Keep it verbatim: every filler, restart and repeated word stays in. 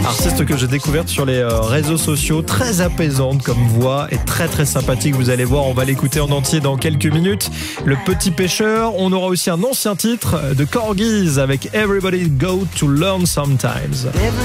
Artiste que j'ai découverte sur les euh, réseaux sociaux, très apaisante comme voix et très très sympathique. Vous allez voir, on va l'écouter en entier dans quelques minutes. Le Petit Pêcheur. On aura aussi un ancien titre de Corgis avec Everybody Go to Learn Sometimes.